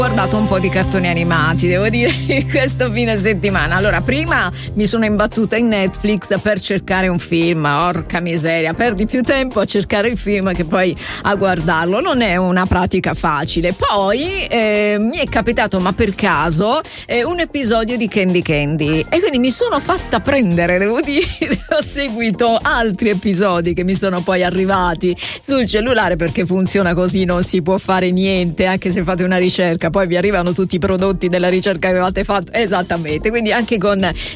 Guardato un po' di cartoni animati, devo dire, questo fine settimana. Allora, prima mi sono imbattuta in Netflix per cercare un film, orca miseria, perdi più tempo a cercare il film che poi a guardarlo, non è una pratica facile. Poi mi è capitato, ma per caso, un episodio di Candy Candy e quindi mi sono fatta prendere, devo dire, ho seguito altri episodi che mi sono poi arrivati sul cellulare, perché funziona così, non si può fare niente, anche se fate una ricerca poi vi arrivano tutti i prodotti della ricerca che avevate fatto. Esattamente, quindi anche con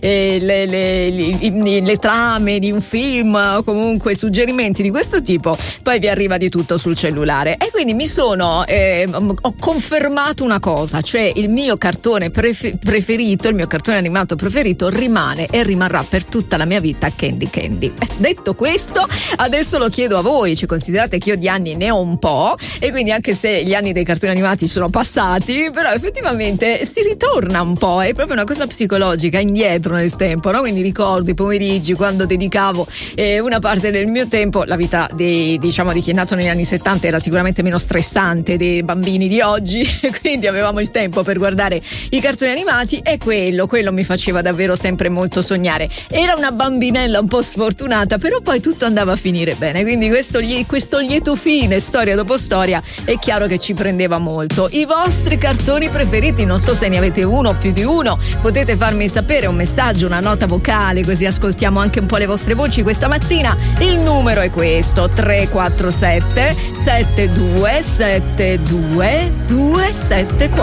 le trame di un film o comunque suggerimenti di questo tipo poi vi arriva di tutto sul cellulare. E quindi mi sono ho confermato una cosa, cioè il mio cartone preferito, il mio cartone animato preferito rimane e rimarrà per tutta la mia vita Candy Candy. Detto questo, adesso lo chiedo a voi, cioè considerate che io di anni ne ho un po', e quindi anche se gli anni dei cartoni animati sono passati, però effettivamente si ritorna un po', è proprio una cosa psicologica, indietro nel tempo, no? Quindi ricordo i pomeriggi quando dedicavo una parte del mio tempo. La vita di chi è nato negli anni 70 era sicuramente meno stressante dei bambini di oggi, quindi avevamo il tempo per guardare i cartoni animati, e quello mi faceva davvero sempre molto sognare. Era una bambinella un po' sfortunata, però poi tutto andava a finire bene, quindi questo lieto fine, storia dopo storia, è chiaro che ci prendeva molto. I vostri cartoni preferiti, non so se ne avete uno o più di uno, potete farmi sapere, un messaggio, una nota vocale, così ascoltiamo anche un po' le vostre voci questa mattina. Il numero è questo: 347 7272 274.